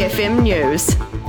BFM News.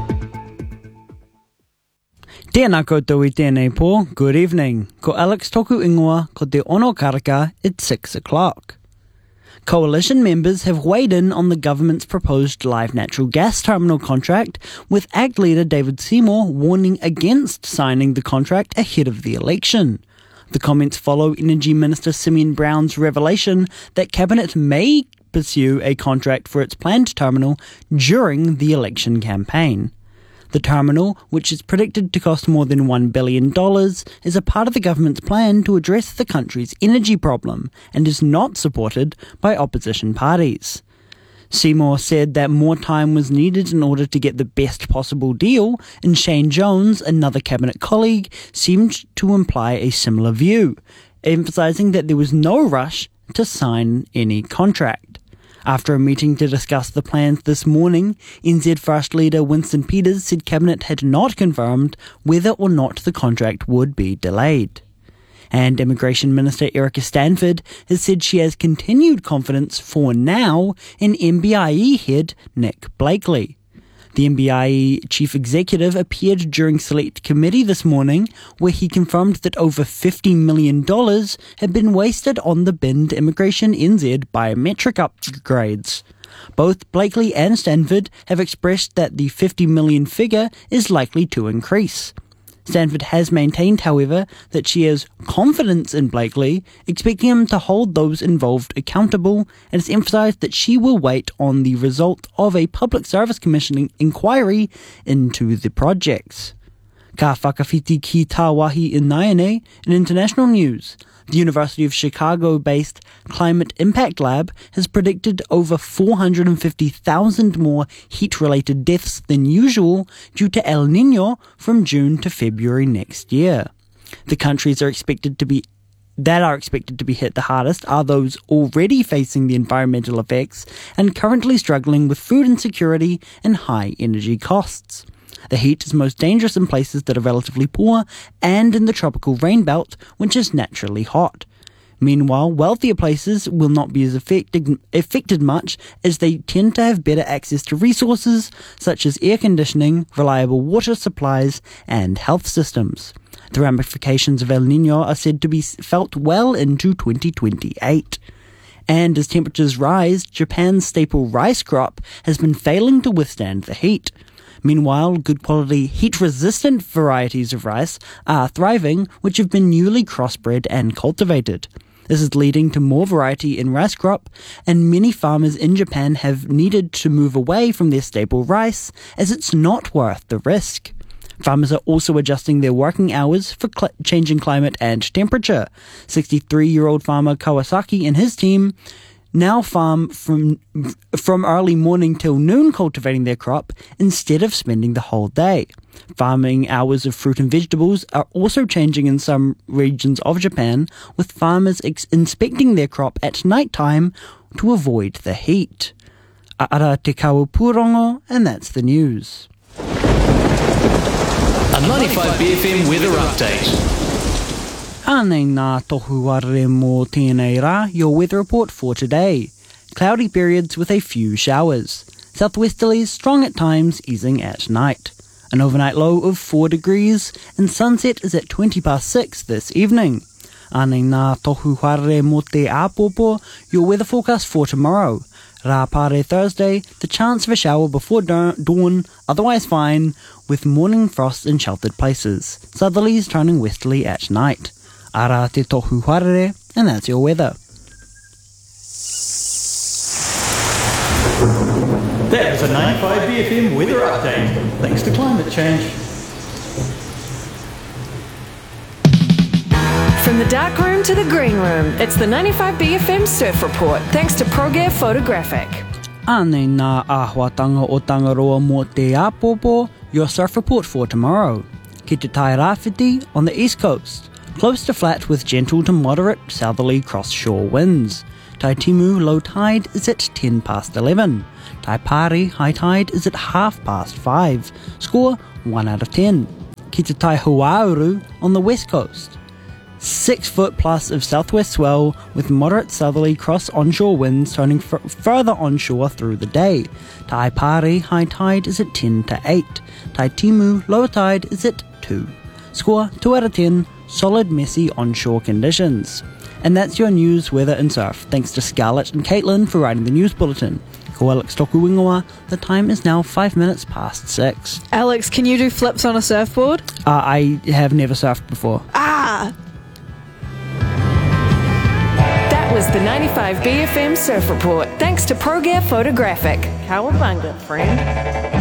Tēnā koutou I tēnei pō, good evening. Ko Alex toku ingoa ko te ono karaka at 6 o'clock. Coalition members have weighed in on the government's proposed live natural gas terminal contract, with ACT leader David Seymour warning against signing the contract ahead of the election. The comments follow Energy Minister Simeon Brown's revelation that Cabinet may pursue a contract for its planned terminal during the election campaign. The terminal, which is predicted to cost more than $1 billion, is a part of the government's plan to address the country's energy problem and is not supported by opposition parties. Seymour said that more time was needed in order to get the best possible deal, and Shane Jones, another cabinet colleague, seemed to imply a similar view, emphasising that there was no rush to sign any contract. After a meeting to discuss the plans this morning, NZ First Leader Winston Peters said Cabinet had not confirmed whether or not the contract would be delayed. And Immigration Minister Erica Stanford has said she has continued confidence for now in MBIE head Nick Blakely. The MBIE chief executive appeared during Select Committee this morning, where he confirmed that over $50 million had been wasted on the binned Immigration NZ biometric upgrades. Both Blakely and Stanford have expressed that the $50 million figure is likely to increase. Stanford has maintained, however, that she has confidence in Blakely, expecting him to hold those involved accountable, and has emphasised that she will wait on the result of a Public Service Commission inquiry into the projects. Ka whakawhiti ki tā wahi in Naianei, in international news, the University of Chicago-based Climate Impact Lab has predicted over 450,000 more heat-related deaths than usual due to El Niño from June to February next year. The countries that are expected to be hit the hardest are those already facing the environmental effects and currently struggling with food insecurity and high energy costs. The heat is most dangerous in places that are relatively poor and in the tropical rain belt, which is naturally hot. Meanwhile, wealthier places will not be as affected much, as they tend to have better access to resources such as air conditioning, reliable water supplies, and health systems. The ramifications of El Niño are said to be felt well into 2028. And as temperatures rise, Japan's staple rice crop has been failing to withstand the heat. Meanwhile, good quality heat-resistant varieties of rice are thriving, which have been newly crossbred and cultivated. This is leading to more variety in rice crop, and many farmers in Japan have needed to move away from their staple rice, as it's not worth the risk. Farmers are also adjusting their working hours for changing climate and temperature. 63-year-old farmer Kawasaki and his team now farm from early morning till noon cultivating their crop instead of spending the whole day. Farming hours of fruit and vegetables are also changing in some regions of Japan, with farmers inspecting their crop at night time to avoid the heat. Ara te kaua pūrongo, and that's the news. A 95 BFM weather update. Ānei nā tohu warere mō tēnei rā, your weather report for today. Cloudy periods with a few showers. Southwesterlies strong at times, easing at night. An overnight low of 4 degrees, and sunset is at 6:20 this evening. Ānei nā tohu warere mō te āpopo, your weather forecast for tomorrow. Rā pare Thursday, the chance of a shower before dawn, otherwise fine, with morning frost in sheltered places. Southerlies turning westerly at night. Ara te tohu warere, and that's your weather. That was a 95 BFM weather update, thanks to climate change. From the dark room to the green room, it's the 95 BFM Surf Report, thanks to ProGear Photographic. Ānei nā āhuatanga o Tangaroa mō te āpopo, your surf report for tomorrow. Ki te tai rāwhiti on the east coast. Close to flat with gentle to moderate southerly cross-shore winds. Tai Timu low tide is at 11:10. Tai Pari high tide is at 5:30. Score 1 out of 10. Ki te tai Huauru on the west coast. 6 foot plus of southwest swell with moderate southerly cross onshore winds turning further onshore through the day. Taipari high tide is at 10 to 8. Taitimu low tide is at 2. Score 2 out of 10, solid messy onshore conditions. And that's your news, weather and surf. Thanks to Scarlett and Caitlin for writing the news bulletin. Ko Alex Toku Ingoa, the time is now 5 minutes past 6. Alex, can you do flips on a surfboard? I have never surfed before. Ah! That was the 95 BFM Surf Report. Thanks to ProGear Photographic. Cowabunga, friend.